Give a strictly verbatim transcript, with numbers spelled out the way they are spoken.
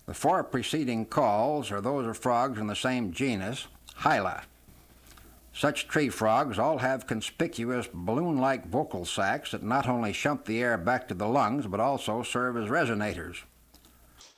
The four preceding calls are those of frogs in the same genus, Hyla. Such tree frogs all have conspicuous balloon-like vocal sacs that not only shunt the air back to the lungs but also serve as resonators.